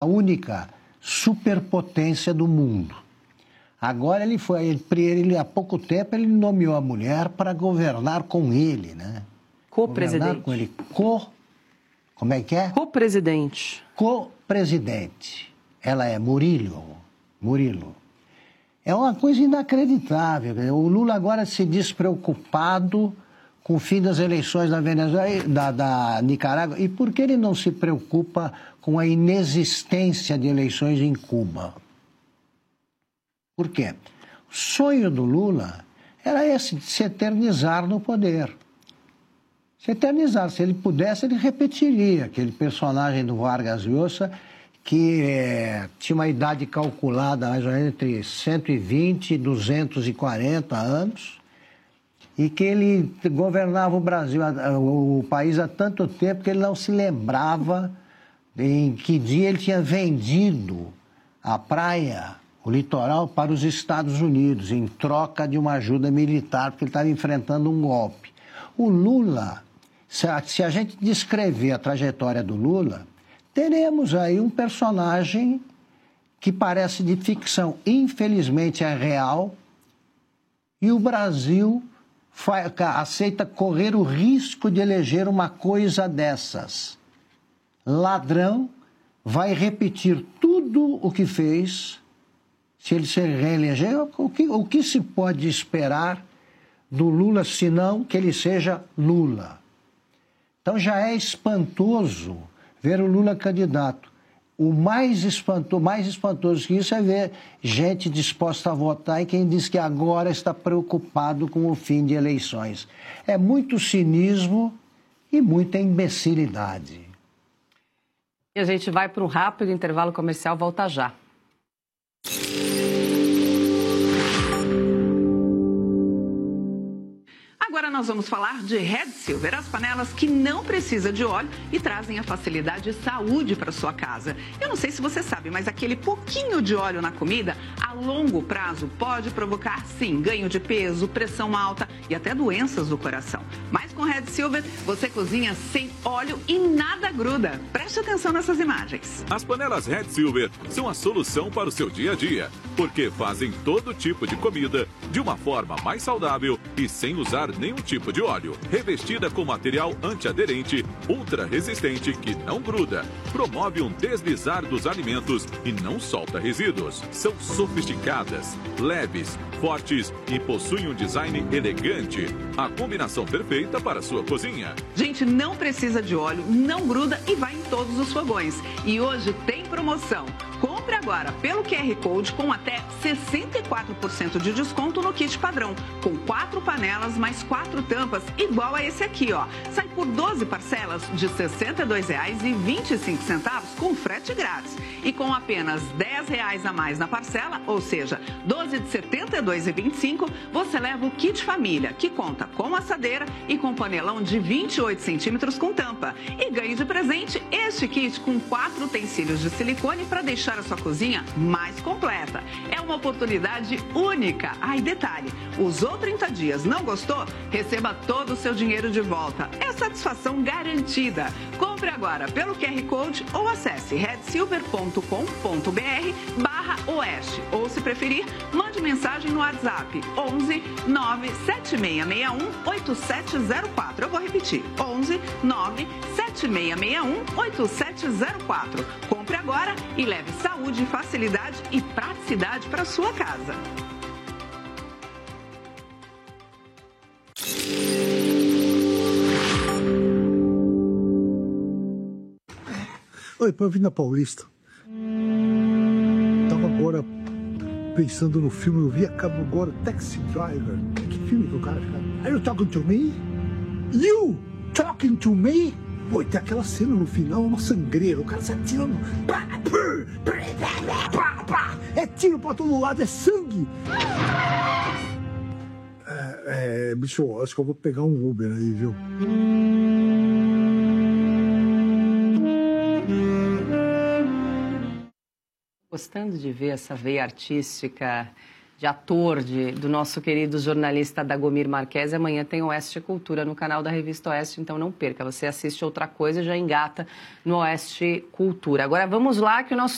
única superpotência do mundo. Agora há pouco tempo ele nomeou a mulher para governar com ele, né? Co-presidente. Com ele. Como é que é? Co-presidente. Co-presidente. Ela é Murilo. É uma coisa inacreditável. O Lula agora se diz preocupado com o fim das eleições da Venezuela, da Nicarágua. E por que ele não se preocupa com a inexistência de eleições em Cuba? Por quê? O sonho do Lula era esse, de se eternizar no poder. Se eternizar. Se ele pudesse, ele repetiria aquele personagem do Vargas Llosa, que tinha uma idade calculada mais ou menos entre 120 e 240 anos, e que ele governava o Brasil, o país há tanto tempo que ele não se lembrava em que dia ele tinha vendido a praia, o litoral, para os Estados Unidos, em troca de uma ajuda militar, porque ele estava enfrentando um golpe. O Lula, se a gente descrever a trajetória do Lula, teremos aí um personagem que parece de ficção, infelizmente é real, e o Brasil aceita correr o risco de eleger uma coisa dessas. Ladrão vai repetir tudo o que fez, se ele se reeleger. O que se pode esperar do Lula, senão que ele seja Lula? Então já é espantoso ver o Lula candidato. O mais espantoso que isso é ver gente disposta a votar e quem diz que agora está preocupado com o fim de eleições. É muito cinismo e muita imbecilidade. E a gente vai para um rápido intervalo comercial, volta já. Agora nós vamos falar de Red Silver, as panelas que não precisam de óleo e trazem a facilidade e saúde para sua casa. Eu não sei se você sabe, mas aquele pouquinho de óleo na comida, a longo prazo, pode provocar, sim, ganho de peso, pressão alta e até doenças do coração. Mas com Red Silver, você cozinha sem óleo e nada gruda. Preste atenção nessas imagens. As panelas Red Silver são a solução para o seu dia a dia, porque fazem todo tipo de comida de uma forma mais saudável e sem usar nenhum tipo de óleo. Revestida com material antiaderente, ultra resistente que não gruda, promove um deslizar dos alimentos e não solta resíduos. São sofisticadas, leves, fortes e possuem um design elegante. A combinação perfeita para a sua cozinha. Gente, não precisa de óleo, não gruda e vai em todos os fogões. E hoje tem promoção. Compre agora pelo QR Code com até 64% de desconto no kit padrão, com 4 panelas mais 4 tampas, igual a esse aqui, ó. Sai por 12 parcelas de R$ 62,25 com frete grátis. E com apenas R$ 10 a mais na parcela, ou seja, 12 de R$ 72,25, você leva o kit família, que conta com assadeira e com panelão de 28 centímetros com tampa. E ganhe de presente este kit com 4 utensílios de silicone para deixar a sua cozinha mais completa. É uma oportunidade única. E detalhe, usou 30 dias, não gostou? Receba todo o seu dinheiro de volta. É satisfação garantida. Compre agora pelo QR Code ou acesse redsilver.com.br/oeste. Ou, se preferir, mande mensagem no WhatsApp 11 97661 8704. Eu vou repetir, 11 97661 8704. Compre agora e leve saúde, facilidade e praticidade para sua casa. Oi, para vir na Paulista. Tava agora pensando no filme, eu vi agora Taxi Driver. Que filme que o cara fica... Are you talking to me? You talking to me? Pô, e tem aquela cena no final, uma sangreira, o cara se atirando. É tiro pra todo lado, é sangue. Bicho, acho que eu vou pegar um Uber aí, viu? Gostando de ver essa veia artística de ator do nosso querido jornalista Dagomir Marques. Amanhã tem Oeste Cultura no canal da Revista Oeste, então não perca. Você assiste outra coisa e já engata no Oeste Cultura. Agora vamos lá que o nosso